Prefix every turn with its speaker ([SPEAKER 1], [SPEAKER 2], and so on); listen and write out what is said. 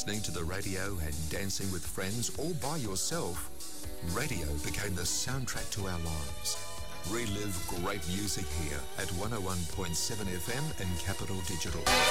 [SPEAKER 1] listening to the radio and dancing with friends or by yourself, radio became the soundtrack to our lives. Relive great music here at 101.7 FM and Capital Digital.